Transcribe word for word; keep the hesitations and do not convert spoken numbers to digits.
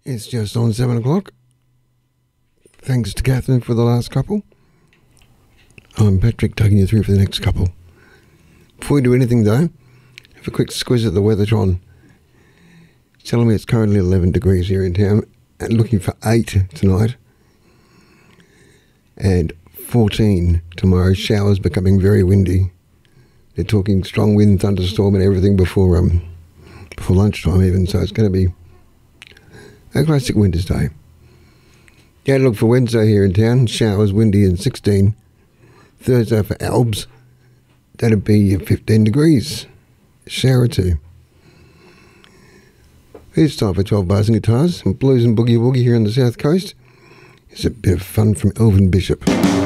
It's just on seven o'clock. Thanks to Catherine for the last couple. I'm Patrick, taking you through for the next couple. Before we do anything though, have a quick squiz at the Weathertron. It's telling me it's currently eleven degrees here in town and looking for eight tonight. And fourteen tomorrow. Showers becoming very windy. They're talking strong wind, thunderstorm and everything before um before lunchtime even, so it's going to be a classic winter's day. Yeah, look for Wednesday here in town. Showers, windy and sixteen. Thursday for Albs. That'd be fifteen degrees. Shower too. It's time for twelve Bars and Guitars and Blues and Boogie Woogie here on the South Coast. It's a bit of fun from Elvin Bishop.